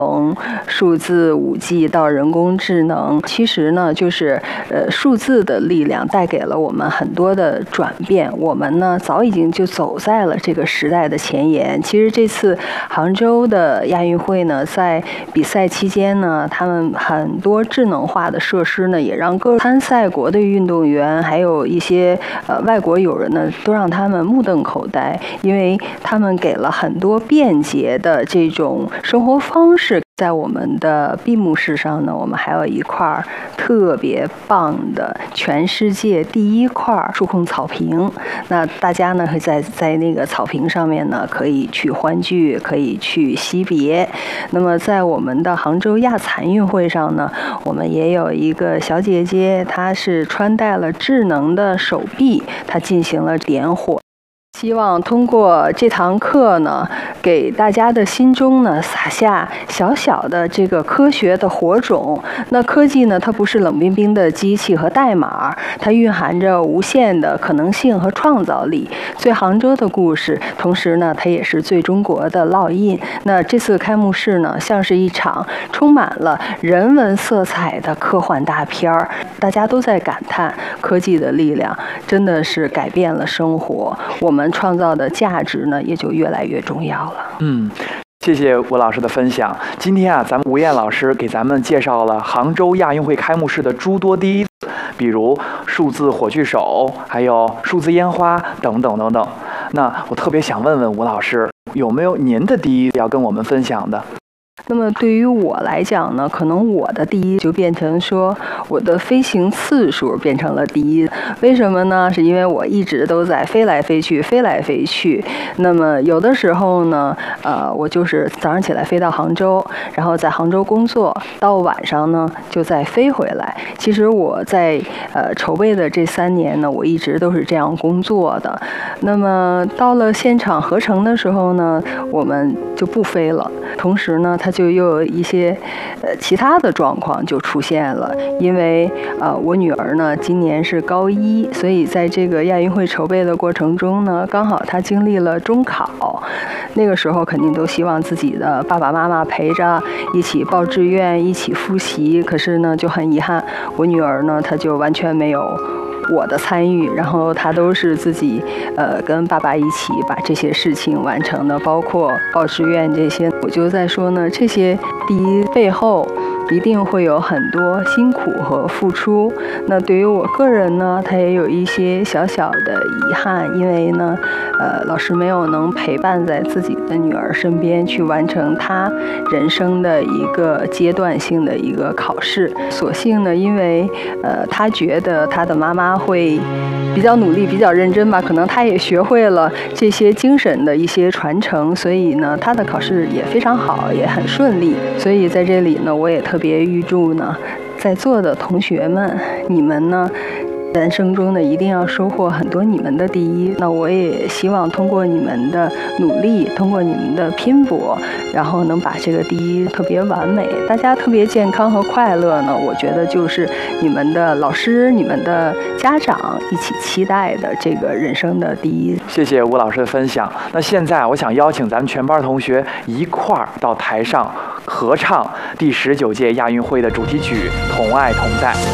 从数字5G 到人工智能，其实呢，就是数字的力量带给了我们很多的转变。我们呢，早已经就走在了这个时代的前沿。其实这次杭州的亚运会呢，在比赛期间呢，他们很多智能化的设施呢，也让各参赛国的运动员，还有一些外国友人呢，都让他们目瞪口呆，因为他们给了很多便捷的这种生活方式。在我们的闭幕式上呢，我们还有一块特别棒的全世界第一块触控草坪。那大家呢会在那个草坪上面呢，可以去欢聚，可以去惜别。那么在我们的杭州亚残运会上呢，我们也有一个小姐姐，她是穿戴了智能的手臂，她进行了点火。希望通过这堂课呢，给大家的心中呢撒下小小的这个科学的火种。那科技呢，它不是冷冰冰的机器和代码，它蕴含着无限的可能性和创造力。最杭州的故事，同时呢，它也是最中国的烙印。那这次开幕式呢，像是一场充满了人文色彩的科幻大片儿，大家都在感叹科技的力量真的是改变了生活。我们创造的价值呢，也就越来越重要了。 谢谢吴老师的分享。今天咱们吴燕老师给咱们介绍了杭州亚运会开幕式的诸多第一，比如数字火炬手，还有数字烟花等等等等。那我特别想问问吴老师，有没有您的第一要跟我们分享的？ 那么对于我来讲呢，可能我的第一就变成说我的飞行次数变成了第一。为什么呢？是因为我一直都在飞来飞去，飞来飞去。那么有的时候呢，我就是早上起来飞到杭州，然后在杭州工作，到晚上呢就再飞回来。其实我在筹备的这3年呢，我一直都是这样工作的。那么到了现场合成的时候呢，我们就不飞了。同时呢，它就又有一些其他的状况就出现了。因为我女儿呢今年是高1，所以在这个亚运会筹备的过程中呢，刚好她经历了中考。那个时候肯定都希望自己的爸爸妈妈陪着一起报志愿，一起复习。可是呢，就很遗憾，我女儿呢她就完全没有我的参与，然后他都是自己跟爸爸一起把这些事情完成的，包括报志愿这些。我就在说呢，这些第一背后一定会有很多辛苦和付出。那对于我个人呢，他也有一些小小的遗憾，因为呢老师没有能陪伴在自己的女儿身边去完成她人生的一个阶段性的一个考试。所幸呢，因为他觉得他的妈妈会比较努力，比较认真吧，可能他也学会了这些精神的一些传承，所以呢他的考试也非常好，也很顺利。所以在这里呢，我也特别预祝呢在座的同学们，你们呢人生中呢一定要收获很多你们的第一。那我也希望通过你们的努力，通过你们的拼搏，然后能把这个第一特别完美，大家特别健康和快乐呢，我觉得就是你们的老师，你们的家长一起期待的这个人生的第一。 谢谢吴老师的分享。那现在我想邀请咱们全班同学一块儿到台上合唱第19届亚运会的主题曲《同爱同在》。